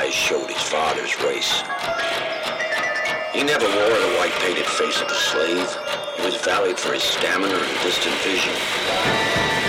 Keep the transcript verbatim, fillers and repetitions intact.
eyes showed his father's race. He never wore the white-painted face of a slave. He was valued for his stamina and distant vision.